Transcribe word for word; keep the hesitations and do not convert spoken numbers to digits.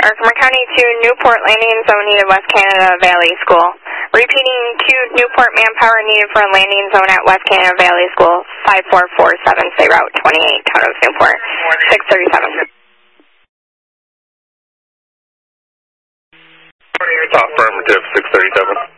Arkhamar County to Newport landing zone needed West Canada Valley School. Repeating to Newport manpower needed for landing zone at West Canada Valley School. five four four seven, say route twenty-eight, Town of Newport, six thirty-seven. Affirmative, six thirty-seven.